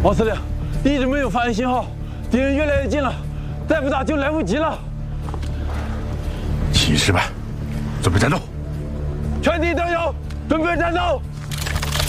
王司令，一直没有发现信号，敌人越来越近了，再不打就来不及了。 起义失败，准备战斗。 全体都有，准备战斗。